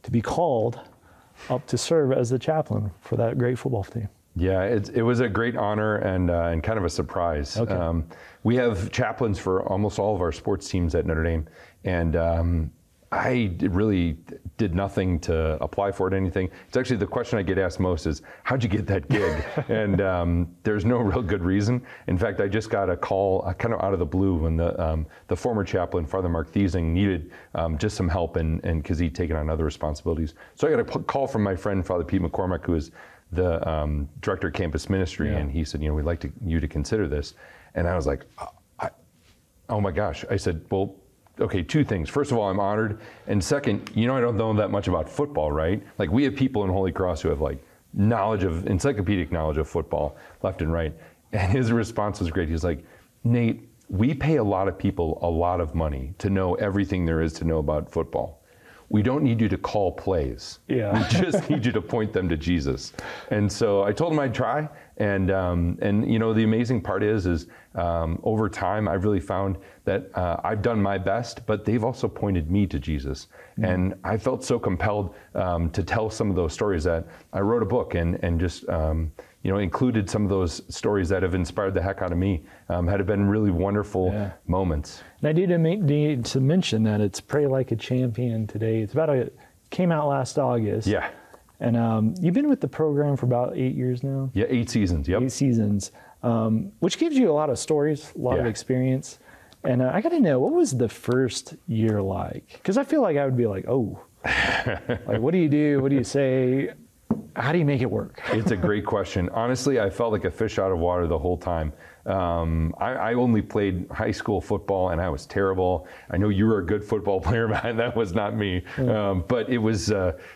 to be called up to serve as the chaplain for that great football team? Yeah, it was a great honor and kind of a surprise. Okay. We have chaplains for almost all of our sports teams at Notre Dame, and really did nothing to apply for it, anything. It's actually the question I get asked most is, how'd you get that gig? And there's no real good reason. In fact, I just got a call kind of out of the blue when the former chaplain, Father Mark Thiesing, needed just some help and because he'd taken on other responsibilities. So I got a call from my friend, Father Pete McCormick, who is the director of campus ministry, and he said, we'd like you to consider this. And I was like, oh my gosh. I said, well, okay, two things. First of all, I'm honored. And second, I don't know that much about football, right? Like, we have people in Holy Cross who have encyclopedic knowledge of football left and right. And his response was great. He's like, Nate, we pay a lot of people a lot of money to know everything there is to know about football. We don't need you to call plays. Yeah. We just need you to point them to Jesus. And so I told him I'd try. And the amazing part is over time, I've really found that I've done my best, but they've also pointed me to Jesus. Mm-hmm. And I felt so compelled to tell some of those stories that I wrote a book and just included some of those stories that have inspired the heck out of me. Had been really wonderful moments. And I need to mention that it's Pray Like a Champion today. Came out last August. Yeah. And you've been with the program for about 8 years now? Yeah, 8 seasons, yep. 8 seasons, which gives you a lot of stories, a lot of experience. And I got to know, what was the first year like? Because I feel like I would be like, like, what do you do? What do you say? How do you make it work? It's a great question. Honestly, I felt like a fish out of water the whole time. I only played high school football, and I was terrible. I know you were a good football player, but that was not me. Yeah. But it was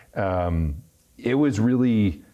really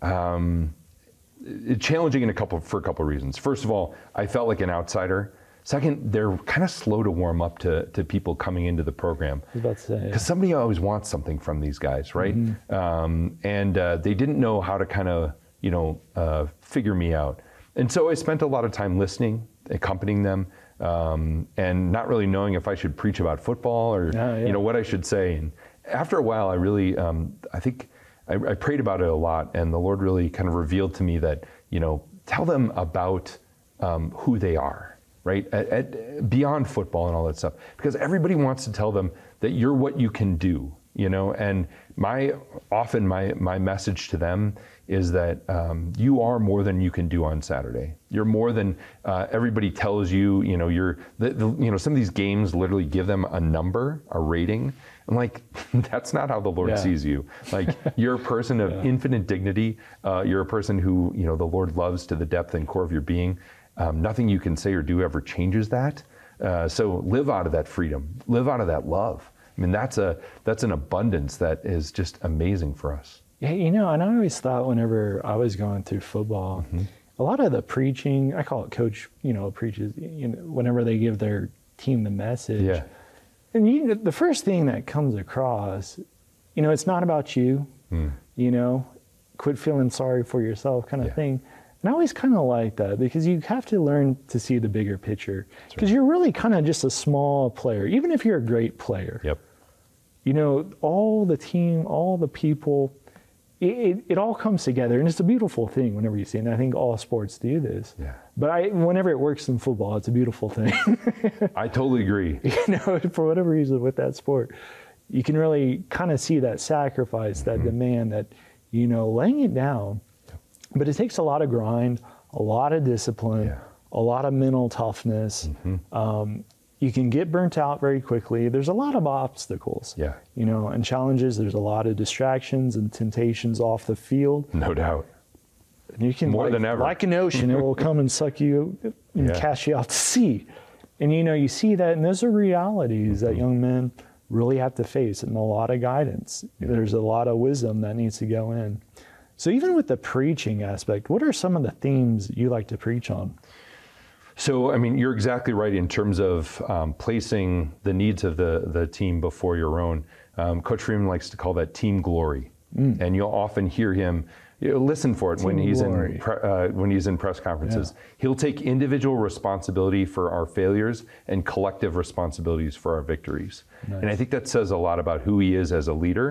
challenging for a couple of reasons. First of all, I felt like an outsider. Second, they're kind of slow to warm up to people coming into the program. I was about to say, because somebody always wants something from these guys, right? Mm-hmm. And they didn't know how to kind of, figure me out. And so I spent a lot of time listening, accompanying them, and not really knowing if I should preach about football or, what I should say. And after a while, I really, I think I prayed about it a lot, and the Lord really kind of revealed to me that, tell them about who they are. Right, beyond football and all that stuff, because everybody wants to tell them that you're what you can do, and my message to them is that you are more than you can do on Saturday. You're more than everybody tells you. You're some of these games literally give them a number, a rating. I'm like, that's not how the Lord sees you. Like, you're a person of infinite dignity. You're a person who the Lord loves to the depth and core of your being. Nothing you can say or do ever changes that. So live out of that freedom, live out of that love. I mean, that's an abundance that is just amazing for us. Yeah, and I always thought whenever I was going through football, a lot of the preaching, I call it coach, preaches, whenever they give their team the message. Yeah. And the first thing that comes across, it's not about you, quit feeling sorry for yourself kind of thing. And I always kind of like that, because you have to learn to see the bigger picture. Because you're really kind of just a small player, even if you're a great player. Yep. All the team, all the people, it all comes together. And it's a beautiful thing whenever you see it. And I think all sports do this. Yeah. But whenever it works in football, it's a beautiful thing. I totally agree. For whatever reason with that sport, you can really kind of see that sacrifice, that demand, that, laying it down. But it takes a lot of grind, a lot of discipline, a lot of mental toughness. You can get burnt out very quickly. There's a lot of obstacles, and challenges. There's a lot of distractions and temptations off the field. No doubt. And you can, more than ever, like an ocean, it will come and suck you and cast you out to sea. And you see that, and those are realities that young men really have to face, and a lot of guidance. There's a lot of wisdom that needs to go in. So even with the preaching aspect, what are some of the themes you like to preach on? So, you're exactly right in terms of placing the needs of the team before your own. Coach Freeman likes to call that team glory. And you'll often hear him, listen for it when he's in press conferences. He'll take individual responsibility for our failures and collective responsibilities for our victories. Nice. And I think that says a lot about who he is as a leader.